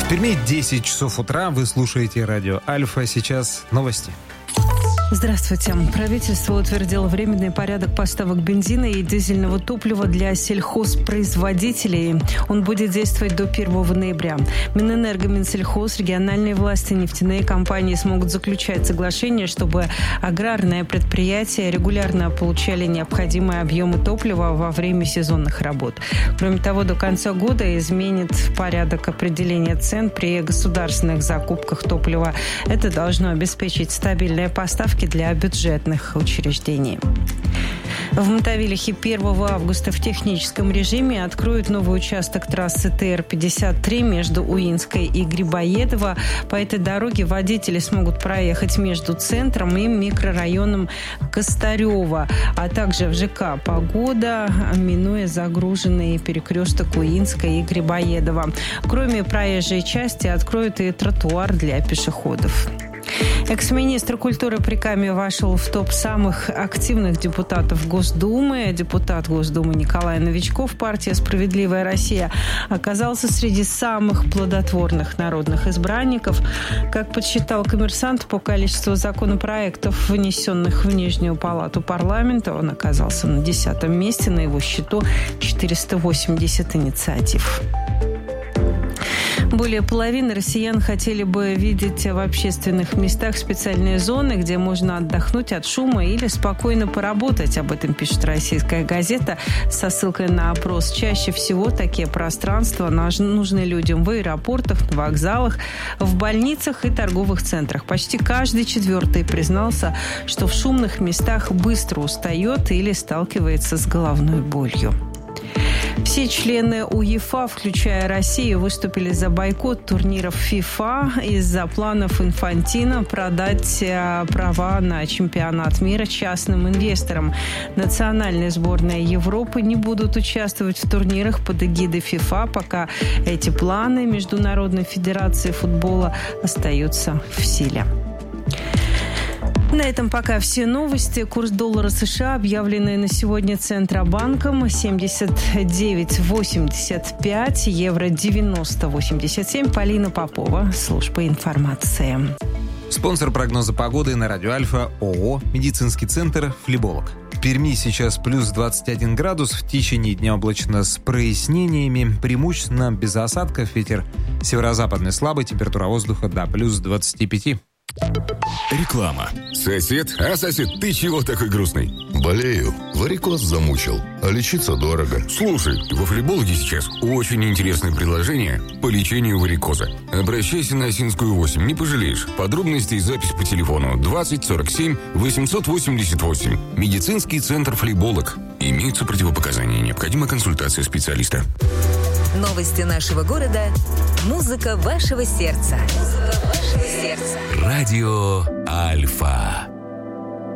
В Перми 10 часов утра. Вы слушаете радио Альфа. Сейчас новости. Здравствуйте. Правительство утвердило временный порядок поставок бензина и дизельного топлива для сельхозпроизводителей. Он будет действовать до 1 ноября. Минэнерго, Минсельхоз, региональные власти, нефтяные компании смогут заключать соглашения, чтобы аграрные предприятия регулярно получали необходимые объемы топлива во время сезонных работ. Кроме того, до конца года изменит порядок определения цен при государственных закупках топлива. Это должно обеспечить стабильные поставки для бюджетных учреждений. В Мотовилихе 1 августа в техническом режиме откроют новый участок трассы ТР-53 между Уинской и Грибоедово. По этой дороге водители смогут проехать между центром и микрорайоном Костарева, а также в ЖК «Погода», минуя загруженный перекресток Уинской и Грибоедово. Кроме проезжей части откроют и тротуар для пешеходов. Экс-министр культуры Прикамья вошел в топ самых активных депутатов Госдумы. Депутат Госдумы Николай Новичков, партия «Справедливая Россия», оказался среди самых плодотворных народных избранников. Как подсчитал «Коммерсант», по количеству законопроектов, внесенных в Нижнюю палату парламента, он оказался на 10-м месте. На его счету 480 инициатив. Более половины россиян хотели бы видеть в общественных местах специальные зоны, где можно отдохнуть от шума или спокойно поработать. Об этом пишет «Российская газета» со ссылкой на опрос. Чаще всего такие пространства нужны людям в аэропортах, на вокзалах, в больницах и торговых центрах. Почти каждый четвертый признался, что в шумных местах быстро устает или сталкивается с головной болью. Все члены УЕФА, включая Россию, выступили за бойкот турниров ФИФА из-за планов Инфантино продать права на чемпионат мира частным инвесторам. Национальные сборные Европы не будут участвовать в турнирах под эгидой ФИФА, пока эти планы Международной федерации футбола остаются в силе. На этом пока все новости. Курс доллара США, объявленный на сегодня Центробанком, 79,85, евро 90,87. Полина Попова, служба информации. Спонсор прогноза погоды на радио Альфа ООО «Медицинский центр Флеболог». В Перми сейчас плюс 21 градус, в течение дня облачно с прояснениями, преимущественно без осадков, ветер северо-западный слабый, температура воздуха до плюс 25. Реклама. Сосед? Сосед, ты чего такой грустный? Болею. Варикоз замучил. А лечиться дорого. Слушай, во Флебологе сейчас очень интересное предложение по лечению варикоза. Обращайся на Осинскую 8, не пожалеешь. Подробности и запись по телефону 20 47 888. Медицинский центр Флеболог. Имеются противопоказания. Необходима консультация специалиста. Новости нашего города. Музыка вашего сердца. Радио Альфа.